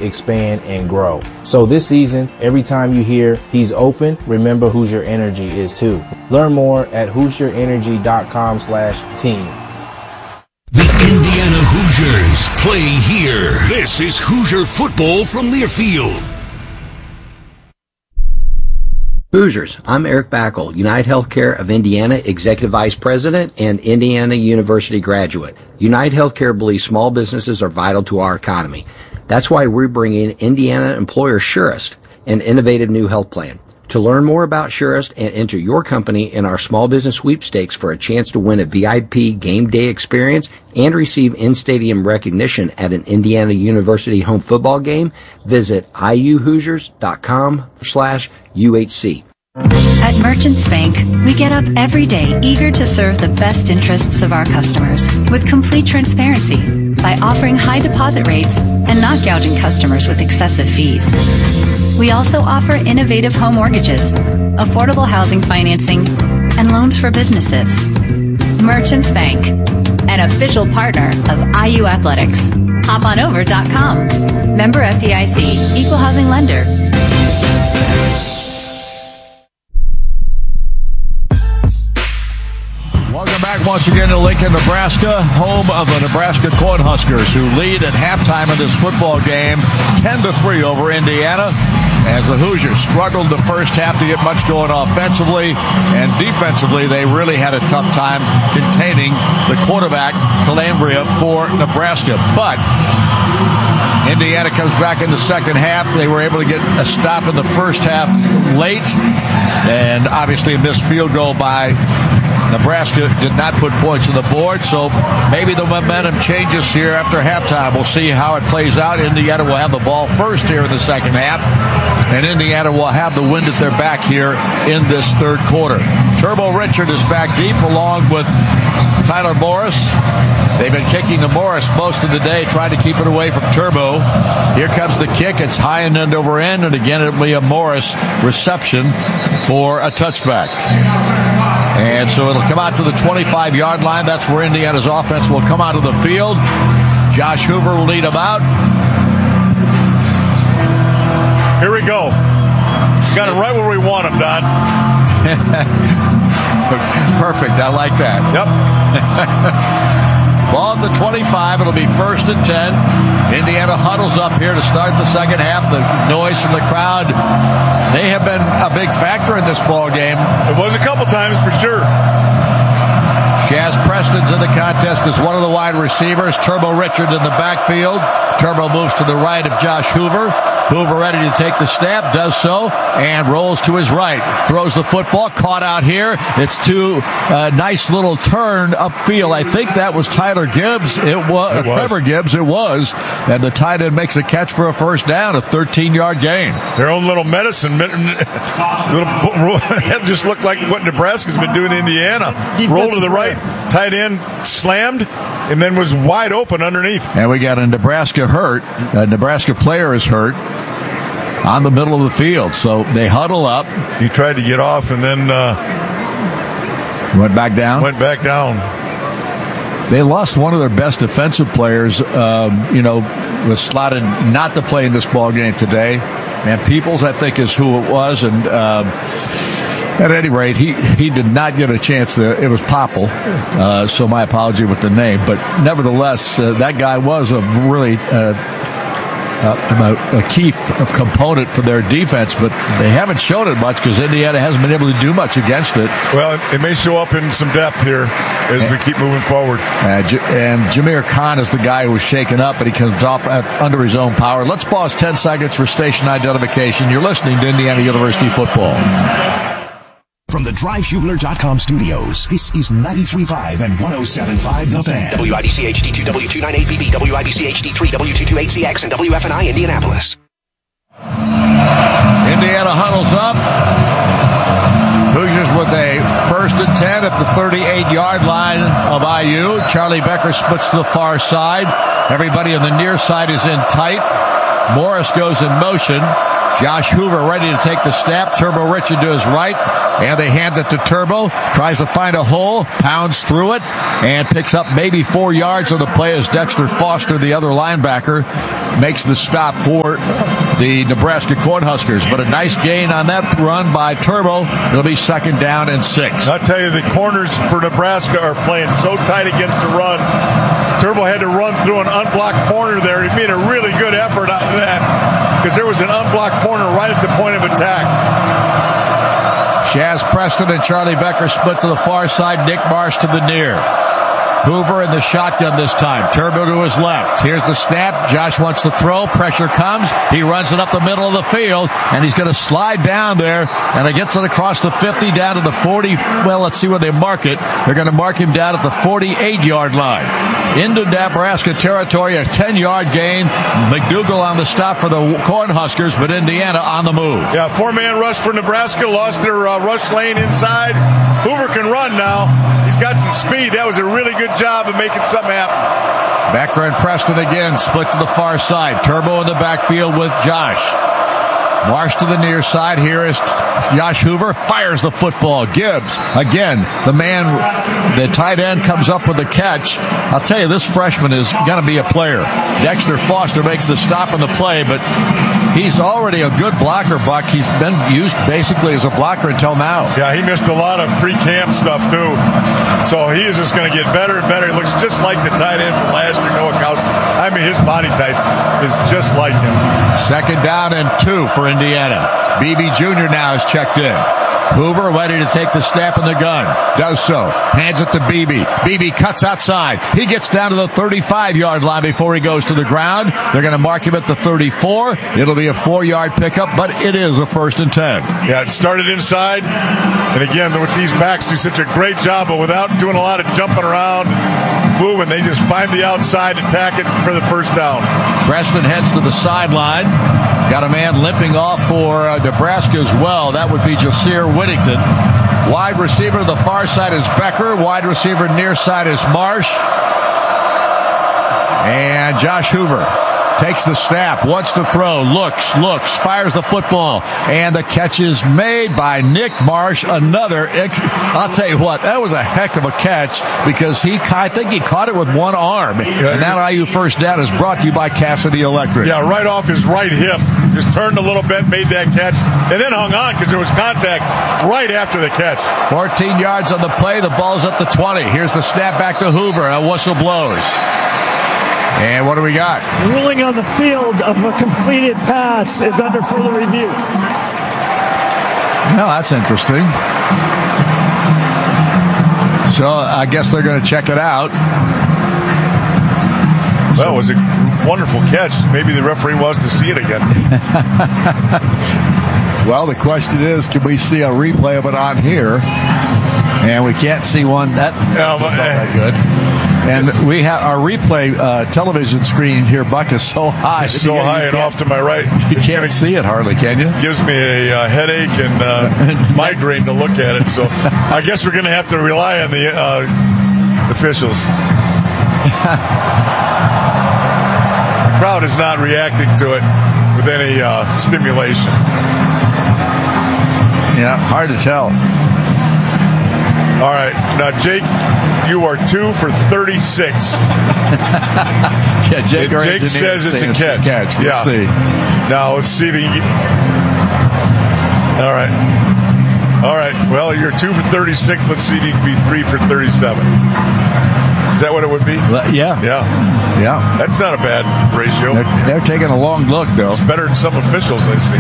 expand, and grow. So this season, every time you hear he's open, remember Hoosier Energy is too. Learn more at HoosierEnergy.com/team. The Indiana Hoosiers play here. This is Hoosier football from Learfield. Hoosiers, I'm Eric Backel, United Healthcare of Indiana Executive Vice President and Indiana University graduate. United Healthcare believes small businesses are vital to our economy. That's why we're bringing Indiana employer Surest, an innovative new health plan. To learn more about Surest and enter your company in our small business sweepstakes for a chance to win a VIP game day experience and receive in-stadium recognition at an Indiana University home football game, visit iuhoosiers.com/UHC. At Merchants Bank, we get up every day eager to serve the best interests of our customers with complete transparency by offering high deposit rates and not gouging customers with excessive fees. We also offer innovative home mortgages, affordable housing financing, and loans for businesses. Merchants Bank, an official partner of IU Athletics. Hoponover.com. Member FDIC, Equal Housing Lender. Welcome back once again to Lincoln, Nebraska, home of the Nebraska Cornhuskers, who lead at halftime in this football game 10-3 over Indiana, as the Hoosiers struggled the first half to get much going offensively, and defensively they really had a tough time containing the quarterback, Calambria, for Nebraska. But Indiana comes back in the second half. They were able to get a stop in the first half late, and obviously a missed field goal by Nebraska did not put points on the board, so maybe the momentum changes here after halftime. We'll see how it plays out. Indiana will have the ball first here in the second half, and Indiana will have the wind at their back here in this third quarter. Turbo Richard is back deep along with Tyler Morris. They've been kicking to Morris most of the day, trying to keep it away from Turbo. Here comes the kick. It's high and end over end, and again it'll be a Morris reception for a touchback. And so it'll come out to the 25-yard line. That's where Indiana's offense will come out of the field. Josh Hoover will lead them out. Here we go. Got it right where we want him, Don. Perfect. I like that. Yep. Ball at the 25. It'll be 1st and 10. Indiana huddles up here to start the second half. The noise from the crowd, they have been a big factor in this ball game. It was a couple times for sure. Shaz Preston's in the contest as one of the wide receivers. Turbo Richard in the backfield. Turbo moves to the right of Josh Hoover. Hoover ready to take the snap, does so, and rolls to his right. Throws the football, caught out here. It's to a nice little turn upfield. I think that was Tyler Gibbs. It was Trevor Gibbs. It was. And the tight end makes a catch for a first down, a 13-yard gain. Their own little medicine. It just looked like what Nebraska's been doing in Indiana. Roll to the right, tight end slammed, and then was wide open underneath. And we got a Nebraska hurt. A Nebraska player is hurt on the middle of the field. So they huddle up. He tried to get off and then went back down. They lost one of their best defensive players, was slotted not to play in this ball game today. And Peoples, I think, is who it was. And at any rate, he did not get a chance there. It was Popple, so my apology with the name. But nevertheless, that guy was a really a key component for their defense, but they haven't shown it much because Indiana hasn't been able to do much against it. Well, it may show up in some depth here as we keep moving forward. And Jameer Khan is the guy who was shaken up, but he comes off under his own power. Let's pause 10 seconds for station identification. You're listening to Indiana University football. From the DriveHubler.com studios, this is 93.5 and 107.5 The Fan. WIBC HD2, W298BB, WIBC HD3, W228CX, and WFNI Indianapolis. Indiana huddles up. Hoosiers with a 1st and 10 at the 38-yard line of IU. Charlie Becker splits to the far side. Everybody on the near side is in tight. Morris goes in motion. Josh Hoover ready to take the snap. Turbo Richard to his right, and they hand it to Turbo. Tries to find a hole, pounds through it, and picks up maybe 4 yards on the play as Dexter Foster, the other linebacker, makes the stop for the Nebraska Cornhuskers. But a nice gain on that run by Turbo. It'll be 2nd down and 6. I'll tell you, the corners for Nebraska are playing so tight against the run. Turbo had to run through an unblocked corner there. He made a really good effort out of that because there was an unblocked corner right at the point of attack. Shaz Preston and Charlie Becker split to the far side. Nick Marsh to the near. Hoover in the shotgun this time. Turbo to his left. Here's the snap. Josh wants to throw. Pressure comes. He runs it up the middle of the field, and he's going to slide down there, and he gets it across the 50 down to the 40. Well, let's see where they mark it. They're going to mark him down at the 48-yard line. Into Nebraska territory, a 10-yard gain. McDougal on the stop for the Cornhuskers, but Indiana on the move. Yeah, 4-man rush for Nebraska. Lost their rush lane inside. Hoover can run now. He's got some speed. That was a really good job of making something happen. Becker and Preston again split to the far side. Turbo in the backfield with Josh. Marsh to the near side. Here is Josh Hoover. Fires the football. Gibbs, again, the tight end comes up with the catch. I'll tell you, this freshman is going to be a player. Dexter Foster makes the stop on the play, but he's already a good blocker, Buck. He's been used basically as a blocker until now. Yeah, he missed a lot of pre-camp stuff, too. So he is just going to get better and better. He looks just like the tight end from last year, Nowakowski. I mean, his body type is just like him. 2nd down and 2 for Indiana. Beebe Jr. now is checked in. Hoover ready to take the snap in the gun. Does so. Hands it to Beebe. Beebe cuts outside. He gets down to the 35-yard line before he goes to the ground. They're going to mark him at the 34. It'll be a 4-yard pickup, but it is a 1st and 10. Yeah, it started inside. And again, with these backs do such a great job, but without doing a lot of jumping around, moving, they just find the outside, attack it for the 1st down. Preston heads to the sideline. Got a man limping off for Nebraska as well. That would be Jasir Whittington. Wide receiver to the far side is Becker. Wide receiver near side is Marsh. And Josh Hoover takes the snap, wants to throw, looks, fires the football, and the catch is made by Nick Marsh. I'll tell you what, that was a heck of a catch because I think he caught it with one arm. And that IU 1st down is brought to you by Cassidy Electric. Yeah, right off his right hip. Just turned a little bit, made that catch, and then hung on because there was contact right after the catch. 14 yards on the play. The ball's at the 20. Here's the snap back to Hoover. A whistle blows. And what do we got? Ruling on the field of a completed pass is under further review. Well, that's interesting. So I guess they're going to check it out. Well, it was a wonderful catch. Maybe the referee wants to see it again. Well, the question is, can we see a replay of it on here? And we can't see one. That's not that good. And we have our replay television screen here, Buck, is so high. It's so high and off to my right. You can't see it hardly, can you? It gives me a headache and migraine to look at it. So I guess we're going to have to rely on the officials. The crowd is not reacting to it with any stimulation. Yeah, hard to tell. All right. Now, Jake, you are 2 for 36. Yeah, Jake says it's a catch. Let's see. Now, let's see if he can get... All right. Well, you're 2 for 36. Let's see if you can be 3 for 37. Is that what it would be? Yeah. That's not a bad ratio. They're taking a long look, though. It's better than some officials, I see.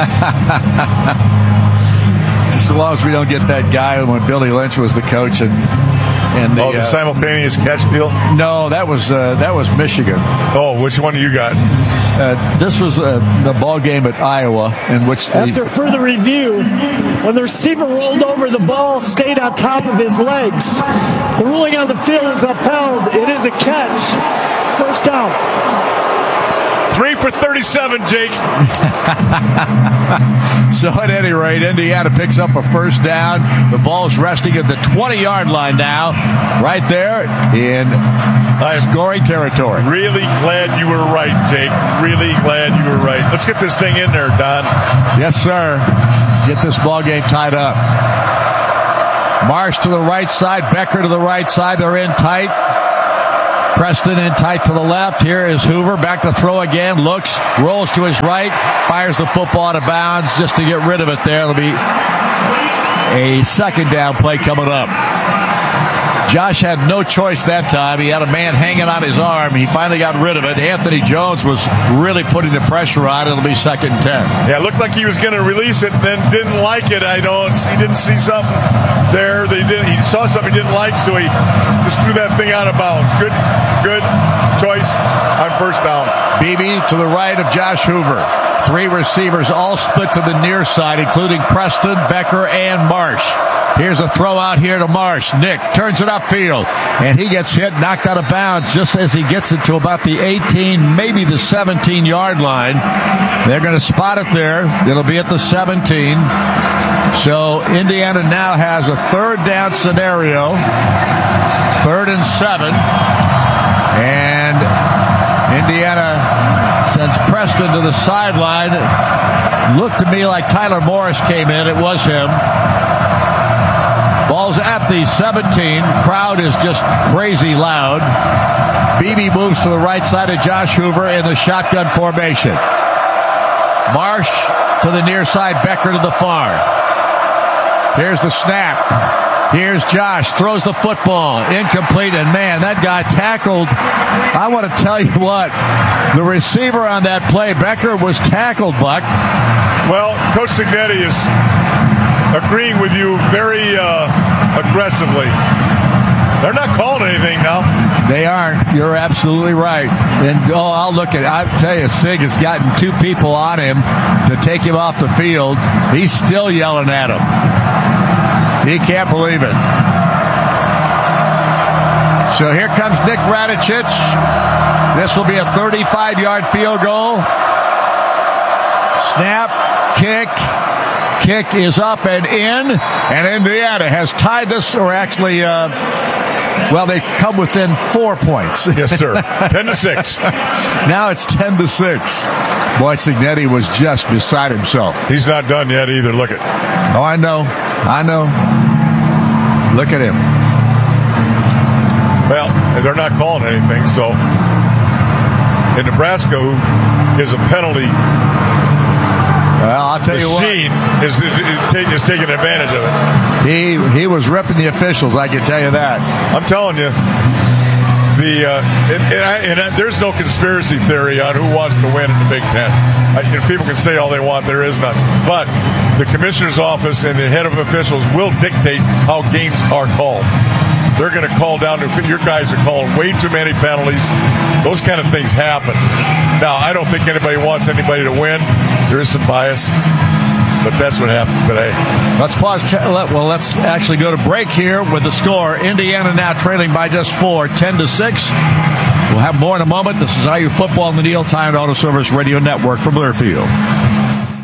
Just as long as we don't get that guy when Billy Lynch was the coach and the simultaneous catch deal? No, that was Michigan. Oh, which one do you got? This was the ball game at Iowa, in which after further review, when the receiver rolled over, the ball stayed on top of his legs. The ruling on the field is upheld. It is a catch. 1st down. 3 for 37, Jake. So at any rate, Indiana picks up a 1st down. The ball's resting at the 20-yard line now, right there in scoring territory. Really glad you were right, Jake. Really glad you were right. Let's get this thing in there, Don. Yes, sir. Get this ball game tied up. Marsh to the right side, Becker to the right side. They're in tight. Preston in tight to the left. Here is Hoover back to throw again. Looks, rolls to his right, fires the football out of bounds just to get rid of it there. It'll be a second down play coming up. Josh had no choice that time. He had a man hanging on his arm. He finally got rid of it. Anthony Jones was really putting the pressure on. It'll be 2nd and 10. Yeah, it looked like he was going to release it, then didn't like it. He didn't see something there. He saw something he didn't like, so he just threw that thing out of bounds. Good choice on first down. Beebe to the right of Josh Hoover. 3 receivers all split to the near side, including Preston, Becker, and Marsh. Here's a throw out here to Marsh. Nick turns it upfield, and he gets hit, knocked out of bounds just as he gets it to about the 18, maybe the 17-yard line. They're going to spot it there. It'll be at the 17. So Indiana now has a 3rd down scenario, 3rd and 7. And Indiana sends Preston to the sideline. Looked to me like Tyler Morris came in. It was him. Ball's at the 17. Crowd is just crazy loud. Beebe moves to the right side of Josh Hoover in the shotgun formation. Marsh to the near side, Becker to the far. Here's the snap. Here's Josh, throws the football, incomplete, and man, that guy tackled. I want to tell you what, the receiver on that play, Becker, was tackled, Buck. Well, Coach Cignetti is agreeing with you very aggressively. They're not calling anything now. They aren't. You're absolutely right. And, I'll look at it. I tell you, Sig has gotten 2 people on him to take him off the field. He's still yelling at him. He can't believe it. So here comes Nick Radicic. This will be a 35-yard field goal. Snap, kick. Kick is up and in, and Indiana has tied this, or actually, they come within 4 points. Yes, sir. 10-6. Now it's 10-6. Boy, Cignetti was just beside himself. He's not done yet either. Look at. Oh, I know. Look at him. Well, they're not calling anything, so in Nebraska, who is a penalty. Well, I'll tell you what. Is taking advantage of it. He was ripping the officials, I can tell you that. I'm telling you. There's no conspiracy theory on who wants to win in the Big Ten. People can say all they want. There is none. But the commissioner's office and the head of officials will dictate how games are called. They're going to call down to your guys are calling way too many penalties. Those kind of things happen. Now, I don't think anybody wants anybody to win. There is some bias, but that's what happens today. Let's pause. Let's actually go to break here with the score. Indiana now trailing by just 4, 10-6. We'll have more in a moment. This is IU Football on the Neil Timed Auto Service Radio Network from Learfield.